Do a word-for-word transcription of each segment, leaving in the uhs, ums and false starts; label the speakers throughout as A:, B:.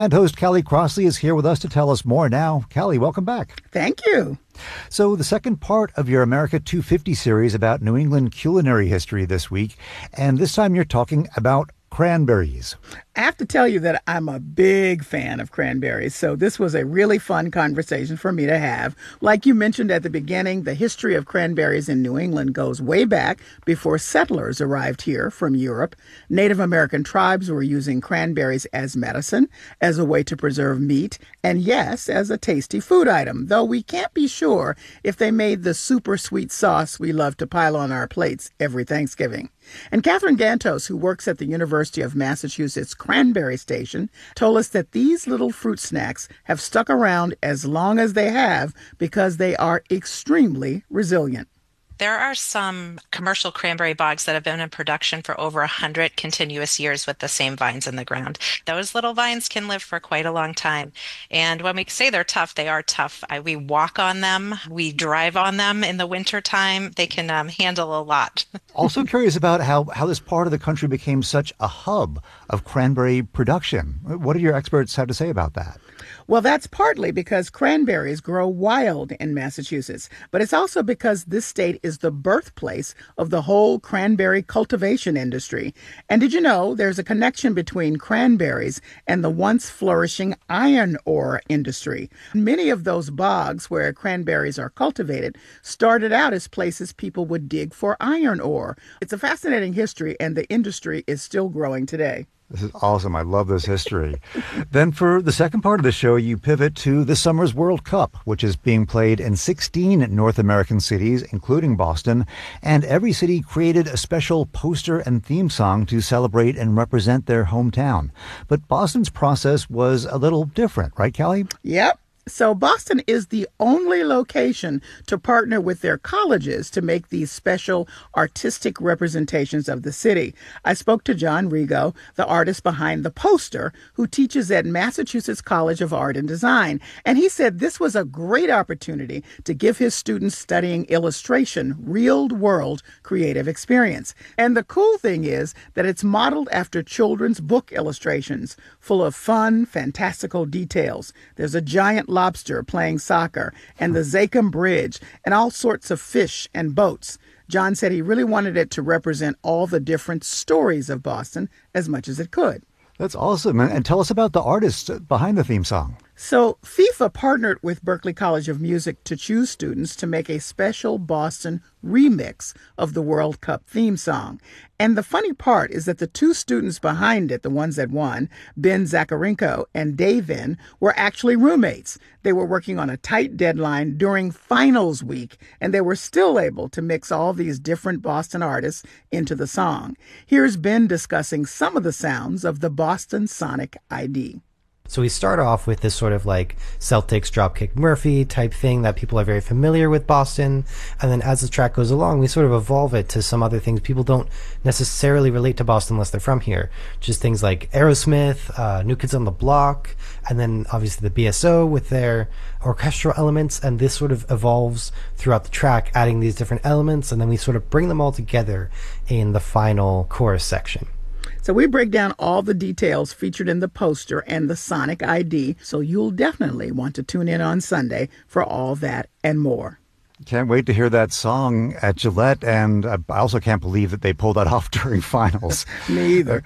A: And host Callie Crossley is here with us to tell us more now. Callie, welcome back.
B: Thank you.
A: So the second part of your America two fifty series about New England culinary history this week, and this time you're talking about cranberries.
B: I have to tell you that I'm a big fan of cranberries, so this was a really fun conversation for me to have. Like you mentioned at the beginning, the history of cranberries in New England goes way back before settlers arrived here from Europe. Native American tribes were using cranberries as medicine, as a way to preserve meat, and yes, as a tasty food item, though we can't be sure if they made the super sweet sauce we love to pile on our plates every Thanksgiving. And Catherine Gantos, who works at the University of Massachusetts Cranberry Station, told us that these little fruit snacks have stuck around as long as they have because they are extremely resilient.
C: There are some commercial cranberry bogs that have been in production for over one hundred continuous years with the same vines in the ground. Those little vines can live for quite a long time. And when we say they're tough, they are tough. I, we walk on them. We drive on them in the wintertime. They can um, handle a lot.
A: Also curious about how, how this part of the country became such a hub of cranberry production. What do your experts have to say about that?
B: Well, that's partly because cranberries grow wild in Massachusetts, but it's also because this state is the birthplace of the whole cranberry cultivation industry. And did you know there's a connection between cranberries and the once flourishing iron ore industry? Many of those bogs where cranberries are cultivated started out as places people would dig for iron ore. It's a fascinating history, and the industry is still growing today.
A: This is awesome. I love this history. Then for the second part of the show, you pivot to this summer's World Cup, which is being played in sixteen North American cities, including Boston. And every city created a special poster and theme song to celebrate and represent their hometown. But Boston's process was a little different, right, Callie?
B: Yep. So Boston is the only location to partner with their colleges to make these special artistic representations of the city. I spoke to John Rigo, the artist behind the poster, who teaches at Massachusetts College of Art and Design. And he said this was a great opportunity to give his students studying illustration real-world creative experience. And the cool thing is that it's modeled after children's book illustrations, full of fun, fantastical details. There's a giant lobster playing soccer, and the Zakim Bridge, and all sorts of fish and boats. John said he really wanted it to represent all the different stories of Boston as much as it could.
A: That's awesome. And tell us about the artist behind the theme song.
B: So FIFA partnered with Berklee College of Music to choose students to make a special Boston remix of the World Cup theme song. And the funny part is that the two students behind it, the ones that won, Ben Zacharenko and Davin, were actually roommates. They were working on a tight deadline during finals week, and they were still able to mix all these different Boston artists into the song. Here's Ben discussing some of the sounds of the Boston Sonic I D.
D: So we start off with this sort of like Celtics Dropkick Murphy type thing that people are very familiar with Boston. And then as the track goes along, we sort of evolve it to some other things. People don't necessarily relate to Boston unless they're from here. Just things like Aerosmith, uh, New Kids on the Block, and then obviously the B S O with their orchestral elements. And this sort of evolves throughout the track, adding these different elements. And then we sort of bring them all together in the final chorus section.
B: So we break down all the details featured in the poster and the Sonic I D, so you'll definitely want to tune in on Sunday for all that and more.
A: Can't wait to hear that song at Gillette, and I also can't believe that they pulled that off during finals.
B: Me either.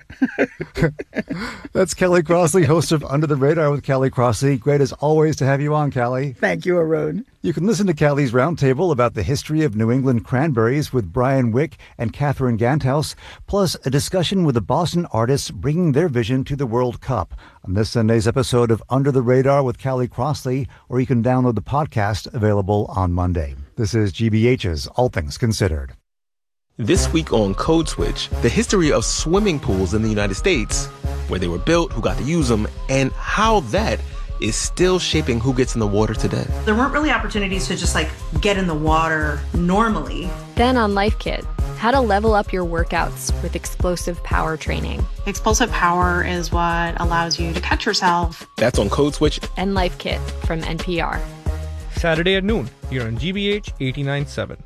A: That's Callie Crossley, host of Under the Radar with Callie Crossley. Great as always to have you on, Callie.
B: Thank you, Arun.
A: You can listen to Callie's Roundtable about the history of New England cranberries with Brian Wick and Catherine Gantos, plus a discussion with the Boston artists bringing their vision to the World Cup on this Sunday's episode of Under the Radar with Callie Crossley, or you can download the podcast available on Monday. This is G B H's All Things Considered.
E: This week on Code Switch, the history of swimming pools in the United States, where they were built, who got to use them, and how that is still shaping who gets in the water today.
F: There weren't really opportunities to just like get in the water normally.
G: Then on Life Kit, how to level up your workouts with explosive power training.
H: Explosive power is what allows you to catch yourself.
E: That's on Code Switch
G: and Life Kit from N P R.
I: Saturday at noon, here on G B H eighty-nine point seven.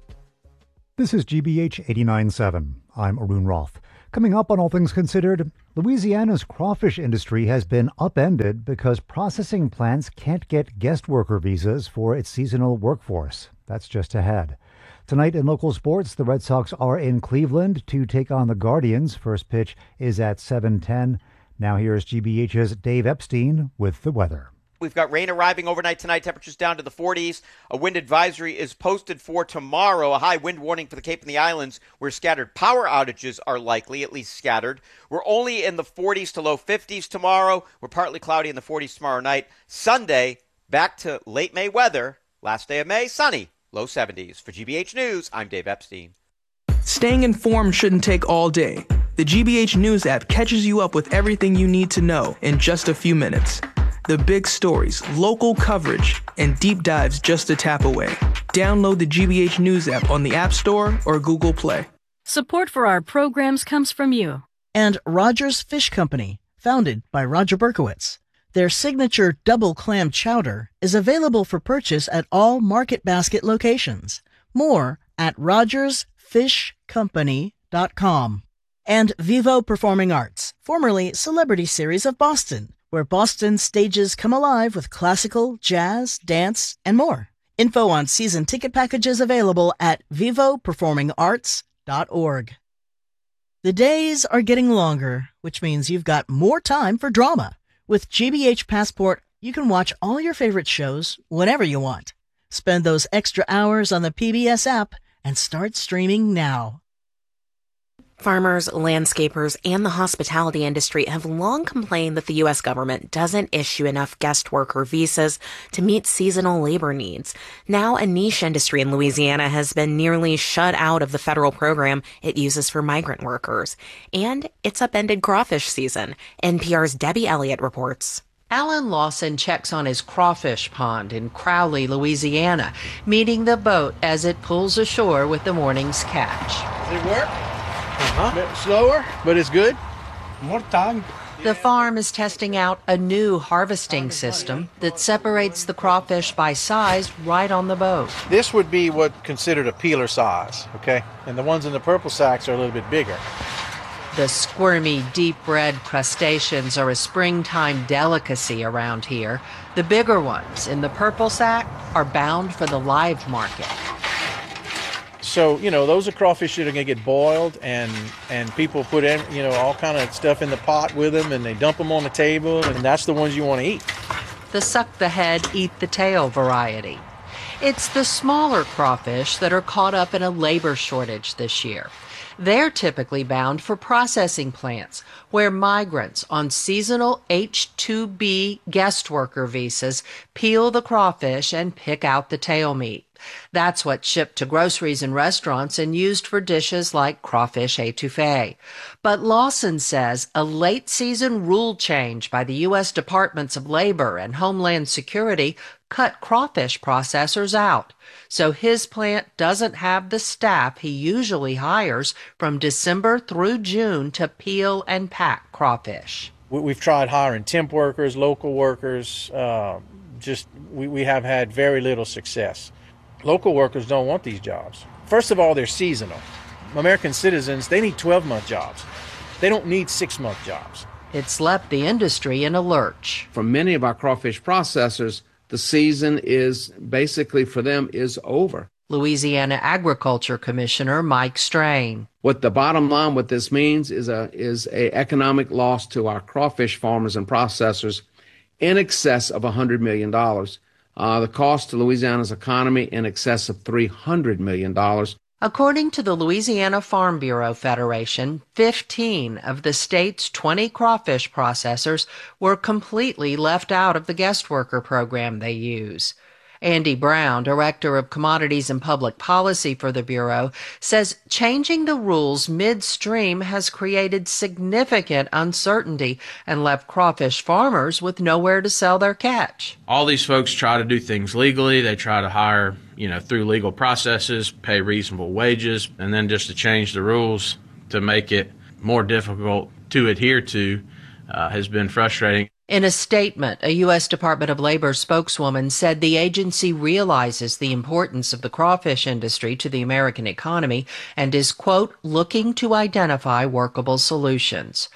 A: This is G B H eighty-nine point seven. I'm Arun Roth. Coming up on All Things Considered, Louisiana's crawfish industry has been upended because processing plants can't get guest worker visas for its seasonal workforce. That's just ahead. Tonight in local sports, the Red Sox are in Cleveland to take on the Guardians. First pitch is at seven ten. Now here's G B H's Dave Epstein with the weather.
J: We've got rain arriving overnight tonight, temperatures down to the forties. A wind advisory is posted for tomorrow, a high wind warning for the Cape and the Islands, where scattered power outages are likely, at least scattered. We're only in the forties to low fifties tomorrow. We're partly cloudy in the forties tomorrow night. Sunday, back to late May weather. Last day of May, sunny, low seventies. For G B H News, I'm Dave Epstein.
K: Staying informed shouldn't take all day. The G B H News app catches you up with everything you need to know in just a few minutes. The big stories, local coverage, and deep dives just a tap away. Download the G B H News app on the App Store or Google Play.
L: Support for our programs comes from you.
M: And Rogers Fish Company, founded by Roger Berkowitz. Their signature double clam chowder is available for purchase at all Market Basket locations. More at rogers fish company dot com. And Vivo Performing Arts, formerly Celebrity Series of Boston, where Boston stages come alive with classical, jazz, dance, and more. Info on season ticket packages available at vivo performing arts dot org. The days are getting longer, which means you've got more time for drama. With G B H Passport, you can watch all your favorite shows whenever you want. Spend those extra hours on the P B S app and start streaming now.
N: Farmers, landscapers, and the hospitality industry have long complained that the U S government doesn't issue enough guest worker visas to meet seasonal labor needs. Now, a niche industry in Louisiana has been nearly shut out of the federal program it uses for migrant workers. And it's upended crawfish season. N P R's Debbie Elliott reports.
O: Alan Lawson checks on his crawfish pond in Crowley, Louisiana, meeting the boat as it pulls ashore with the morning's catch.
P: Does it work? Uh-huh. A bit slower, but it's good. More time.
O: The farm is testing out a new harvesting system that separates the crawfish by size right on the boat.
P: This would be what considered a peeler size, okay? And the ones in the purple sacks are a little bit bigger.
O: The squirmy, deep red crustaceans are a springtime delicacy around here. The bigger ones in the purple sack are bound for the live market.
P: So, you know, those are crawfish that are going to get boiled, and and people put in, you know, all kind of stuff in the pot with them, and they dump them on the table, and that's the ones you want to eat.
O: The suck the head, eat the tail variety. It's the smaller crawfish that are caught up in a labor shortage this year. They're typically bound for processing plants, where migrants on seasonal H two B guest worker visas peel the crawfish and pick out the tail meat. That's what's shipped to groceries and restaurants and used for dishes like crawfish etouffee. But Lawson says a late-season rule change by the U S Departments of Labor and Homeland Security cut crawfish processors out, so his plant doesn't have the staff he usually hires from December through June to peel and pack crawfish.
P: We've tried hiring temp workers, local workers. Uh, just we, we have had very little success. Local workers don't want these jobs. First of all, they're seasonal. American citizens, they need twelve-month jobs. They don't need six-month jobs.
O: It's left the industry in a lurch.
Q: For many of our crawfish processors, the season is basically for them is over.
O: Louisiana Agriculture Commissioner Mike Strain.
Q: What the bottom line, what this means is a is a economic loss to our crawfish farmers and processors in excess of one hundred million dollars. Uh, the cost to Louisiana's economy in excess of three hundred million dollars.
O: According to the Louisiana Farm Bureau Federation, fifteen of the state's twenty crawfish processors were completely left out of the guest worker program they use. Andy Brown, Director of Commodities and Public Policy for the Bureau, says changing the rules midstream has created significant uncertainty and left crawfish farmers with nowhere to sell their catch.
R: All these folks try to do things legally. They try to hire, you know, through legal processes, pay reasonable wages, and then just to change the rules to make it more difficult to adhere to uh, has been frustrating.
O: In a statement, a U S Department of Labor spokeswoman said the agency realizes the importance of the crawfish industry to the American economy and is, quote, looking to identify workable solutions.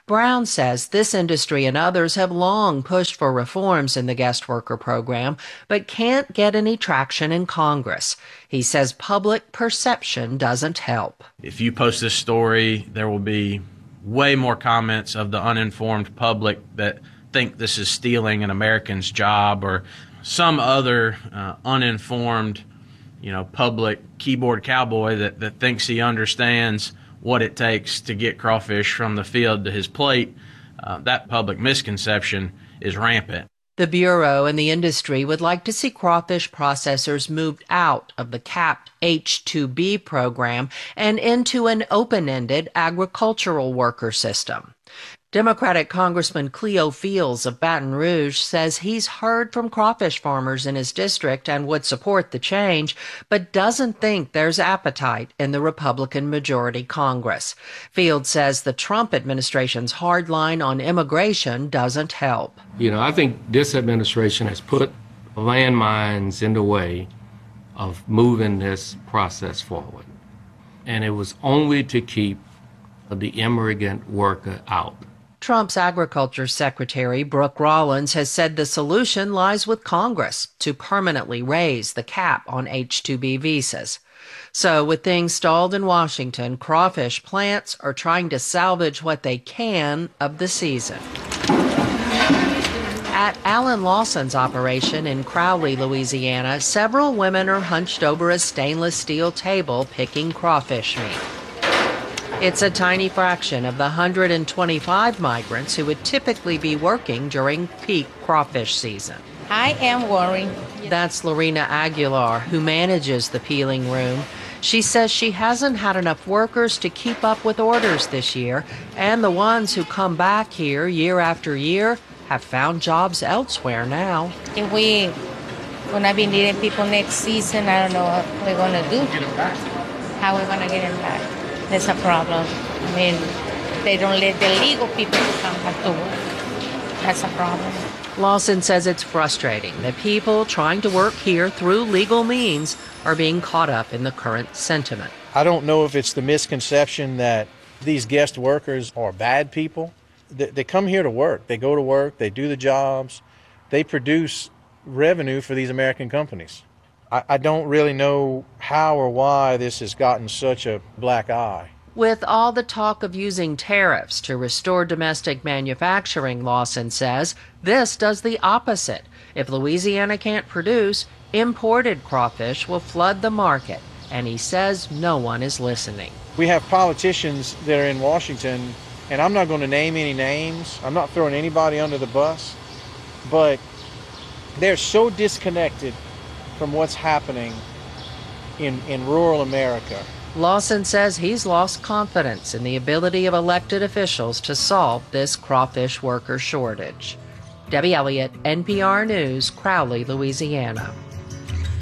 O: Brown says this industry and others have long pushed for reforms in the guest worker program, but can't get any traction in Congress. He says public perception doesn't help.
R: If you post this story, there will be way more comments of the uninformed public that think this is stealing an American's job, or some other uh, uninformed, you know, public keyboard cowboy that, that thinks he understands what it takes to get crawfish from the field to his plate. Uh, that public misconception is rampant.
O: The Bureau and the industry would like to see crawfish processors moved out of the capped H two B program and into an open-ended agricultural worker system. Democratic Congressman Cleo Fields of Baton Rouge says he's heard from crawfish farmers in his district and would support the change, but doesn't think there's appetite in the Republican majority Congress. Fields says the Trump administration's hard line on immigration doesn't help.
S: You know, I think this administration has put landmines in the way of moving this process forward. And it was only to keep the immigrant worker out.
O: Trump's Agriculture Secretary Brooke Rollins has said the solution lies with Congress to permanently raise the cap on H two B visas. So with things stalled in Washington, crawfish plants are trying to salvage what they can of the season. At Alan Lawson's operation in Crowley, Louisiana, several women are hunched over a stainless steel table picking crawfish meat. It's a tiny fraction of the one hundred twenty-five migrants who would typically be working during peak crawfish season.
T: I am worried.
O: That's Lorena Aguilar, who manages the peeling room. She says she hasn't had enough workers to keep up with orders this year, and the ones who come back here year after year have found jobs elsewhere now.
T: If we will not be needing people next season, I don't know what we're going to do.
S: Get them back.
T: How we're going to get them back. That's a problem. I mean, they don't let the legal people come back to work. That's a problem.
O: Lawson says it's frustrating that people trying to work here through legal means are being caught up in the current sentiment.
P: I don't know if it's the misconception that these guest workers are bad people. They, they come here to work. They go to work. They do the jobs. They produce revenue for these American companies. I, I don't really know how or why this has gotten such a black eye.
O: With all the talk of using tariffs to restore domestic manufacturing, Lawson says, this does the opposite. If Louisiana can't produce, imported crawfish will flood the market, and he says no one is listening.
P: We have politicians that are in Washington, and I'm not going to name any names. I'm not throwing anybody under the bus, but they're so disconnected from what's happening in, in rural America.
O: Lawson says he's lost confidence in the ability of elected officials to solve this crawfish worker shortage. Debbie Elliott, N P R News, Crowley, Louisiana.